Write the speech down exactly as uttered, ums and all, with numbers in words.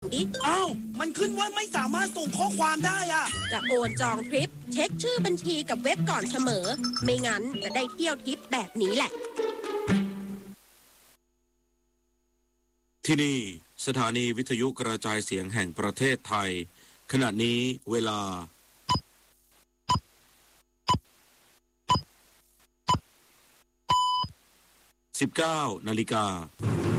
ดิอ้าวมันขึ้นว่าไม่สามารถส่งข้อความได้อ่ะจะโอนจองทริปเช็คชื่อบัญชีกับเว็บก่อนเสมอไม่งั้นจะได้เที่ยวทริปแบบนี้แหละที่นี่สถานีวิทยุกระจายเสียงแห่งประเทศไทยขณะนี้เวลาสิบเก้านาฬิกา